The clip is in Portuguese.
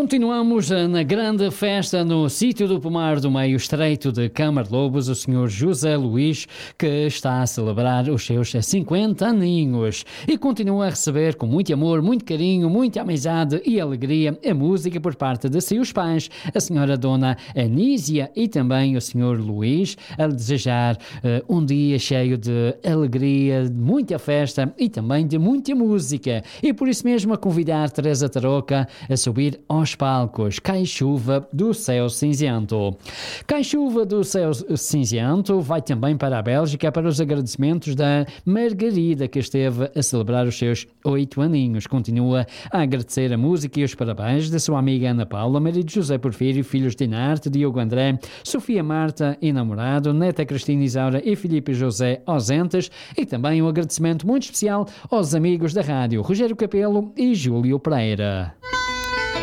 Continuamos na grande festa no sítio do Pomar do Meio Estreito de Câmara de Lobos, o Sr. José Luís, que está a celebrar os seus 50 aninhos e continua a receber com muito amor, muito carinho, muita amizade e alegria a música por parte de seus pais, a senhora Dona Anísia e também o Sr. Luís, a desejar um dia cheio de alegria, de muita festa e também de muita música. E por isso mesmo a convidar Teresa Tarouca a subir aos palcos. Cai chuva do céu cinzento. Cai chuva do céu cinzento vai também para a Bélgica para os agradecimentos da Margarida, que esteve a celebrar os seus 8 aninhos. Continua a agradecer a música e os parabéns da sua amiga Ana Paula, marido José Porfírio, filhos de Inarte, Diogo André, Sofia Marta e namorado, neta Cristina Isaura e Filipe José ausentes, e também um agradecimento muito especial aos amigos da rádio, Rogério Capelo e Júlio Pereira.